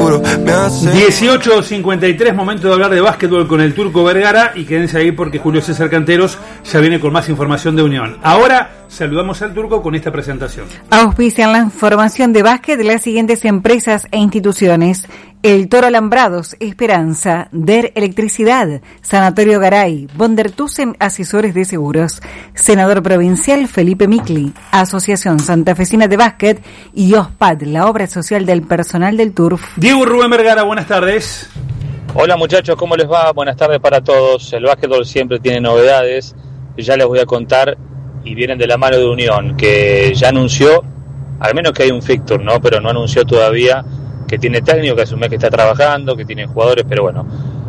juro, me hace 18:53, momento de hablar de básquetbol con el Turco Vergara, y quédense ahí porque Julio César Canteros ya viene con más información de Unión. Ahora saludamos al Turco con esta presentación. Auspician la información de básquet de las siguientes empresas e instituciones: El Toro Alambrados, Esperanza, DER Electricidad, Sanatorio Garay, Bondertusen Asesores de Seguros, Senador Provincial Felipe Micli, Asociación Santafesina de Básquet y OSPAD, la obra social del personal del Turf. Diego Rubén Vergara, buenas tardes. Hola muchachos, ¿cómo les va? Buenas tardes para todos. El básquetbol siempre tiene novedades que ya les voy a contar y vienen de la mano de Unión, que ya anunció, al menos que hay un fixture, ¿no? Pero no anunció todavía que tiene técnico, que hace un mes que está trabajando, que tiene jugadores, pero bueno,